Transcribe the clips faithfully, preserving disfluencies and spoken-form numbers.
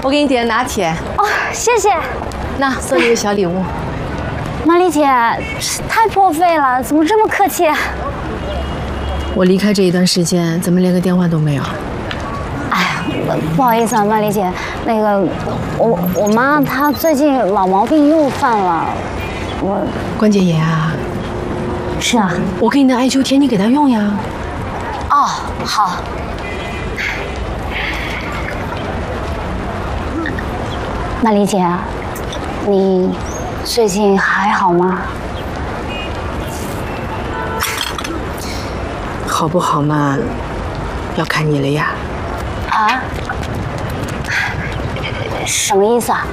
我给你点拿铁。 哦，谢谢。 那送你个小礼物。 马丽姐，太破费了，怎么这么客气？ 我离开这一段时间，怎么连个电话都没有？ 哎呀，不好意思啊，曼丽姐，那个我我妈她最近老毛病又犯了，我关节炎啊。 是啊， 我给你的艾灸贴，你给她用呀。 哦，好。曼丽姐，你最近还好吗？ 好不好嘛，要看你了呀。 啊？什么意思啊？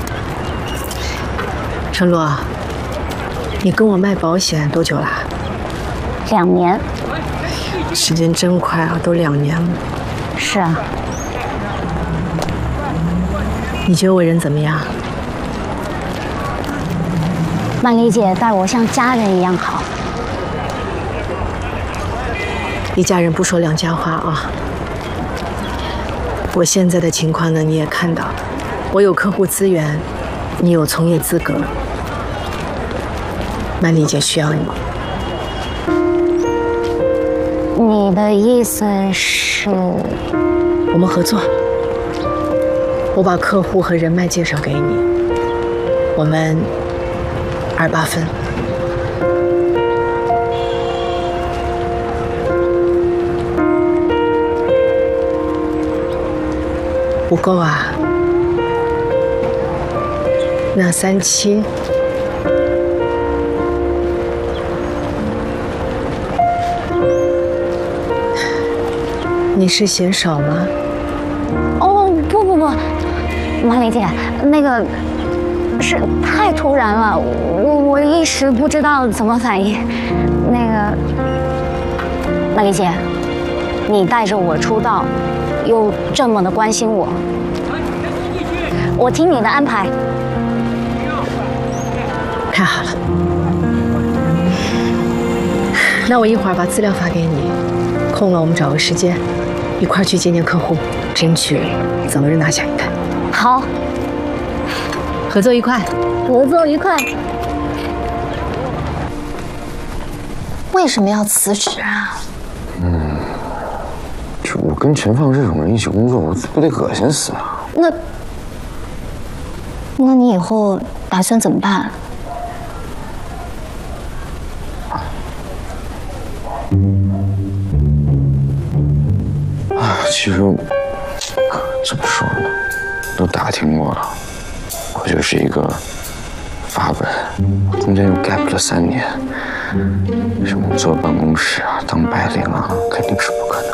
陈洛，你跟我卖保险多久了？ 两年。 时间真快啊，都两年了。 是啊。 你觉得我人怎么样？ 曼丽姐待我像家人一样好。 一家人不说两家话啊。我现在的情况呢，你也看到，我有客户资源，你有从业资格。曼丽姐需要你。 你的意思是？ 我们合作。我把客户和人脉介绍给你，我们二八分。不够啊？那三七。你是嫌少吗？ 哦，不不不。马丽姐，那个是太突然了，我我一时不知道怎么反应。那个，马丽姐，你带着我出道，又这么的关心我，我听你的安排。 太好了，那我一会儿把资料发给你，空了我们找个时间，一块儿去见见客户，争取早日拿下一单。 好， 合作愉快， 合作愉快。为什么要辞职啊？ 嗯，就我跟陈放这种人一起工作，我不得恶心死啊！ 那，那你以后打算怎么办？ 啊，其实怎么说呢？都打听过了，我就是一个发本，中间又 gap 了三年，什么坐办公室啊、当白领啊，肯定是不可能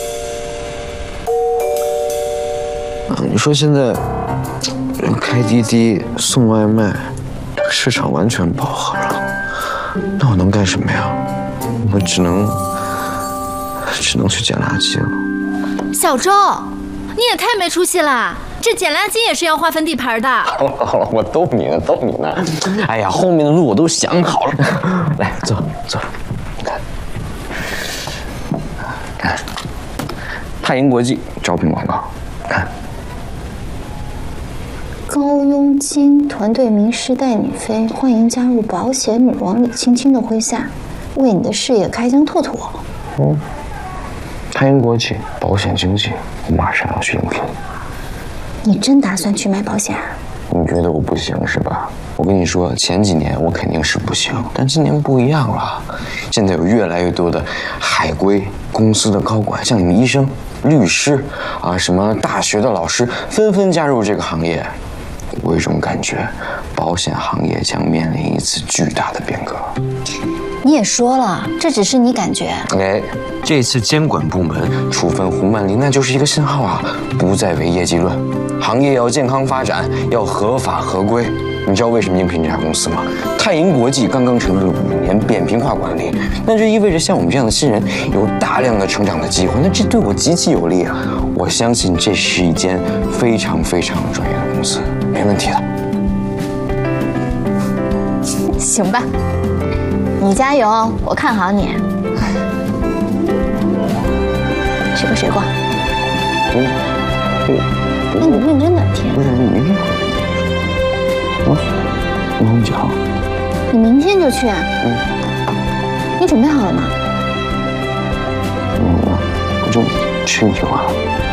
的。啊，你说现在开滴滴、送外卖，市场完全饱和了，那我能干什么呀？我只能只能去捡垃圾了。 小周，你也太没出息了！这捡垃圾也是要划分地盘的。 好了好了，我逗你呢，逗你呢。哎呀，后面的路我都想好了。来，坐坐，看，看，泰银国际招聘广告，看。 高佣金，团队名师带你飞，欢迎加入保险女王李青青的麾下，为你的事业开疆拓土。 嗯，泰银国际保险经纪，我马上要去应聘。 你真打算去买保险啊？ 你觉得我不行是吧？我跟你说，前几年我肯定是不行，但今年不一样了。现在有越来越多的海归公司的高管，像你们医生、律师啊，什么大学的老师，纷纷加入这个行业。我有一种感觉，保险行业将面临一次巨大的变革。 你也说了，这只是你感觉。 哎，这次监管部门处分胡曼林，那就是一个信号啊，不再为业绩论，行业要健康发展，要合法合规。你知道为什么应聘这家公司吗？泰银国际刚刚成立了五年，扁平化管理，那就意味着像我们这样的新人有大量的成长的机会，那这对我极其有利啊！我相信这是一间非常非常专业的公司，没问题的。 行吧，你加油，我看好你。谁跟谁逛？ 嗯嗯。 那你认真点听。 不是你明天。啊？明天几号？ 你明天就去啊？ 嗯。 你准备好了吗？ 我我就去就完了。